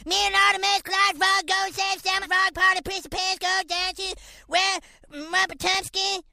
Me and Artemis, Clyde Frog, go save Salmon Frog, party, Prince of Pants, go dancing, where Muppet Tumsky.